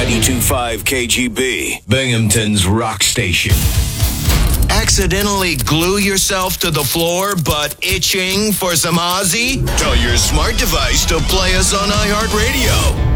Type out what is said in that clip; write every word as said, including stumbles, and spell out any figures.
ninety-two point five K G B, Binghamton's rock station. Accidentally glue yourself to the floor but itching for some Ozzy? Tell your smart device to play us on iHeartRadio.